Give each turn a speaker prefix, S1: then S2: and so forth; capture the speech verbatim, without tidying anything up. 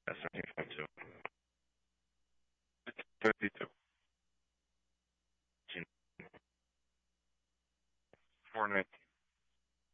S1: That's thirteen point two. It's thirty-two. four nineteen.